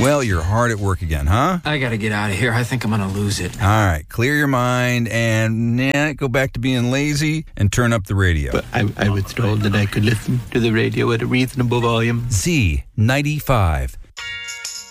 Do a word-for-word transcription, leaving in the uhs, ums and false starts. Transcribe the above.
Well, you're hard at work again, huh? I gotta get out of here. I think I'm gonna lose it. All right, clear your mind and yeah, go back to being lazy and turn up the radio. But I, I was told that I could listen to the radio at a reasonable volume. Z ninety-five.